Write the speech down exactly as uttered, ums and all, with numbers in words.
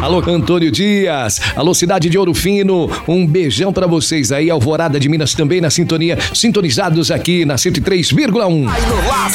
Alô, Antônio Dias. Alô, cidade de Ouro Fino. Um beijão pra vocês aí. Alvorada de Minas também na sintonia. Sintonizados aqui na cento e três vírgula um.